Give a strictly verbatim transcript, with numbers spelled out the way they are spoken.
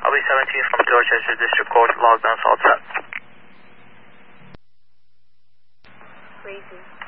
L B seventeen from Dorchester District Court, logged on, salt set. Crazy.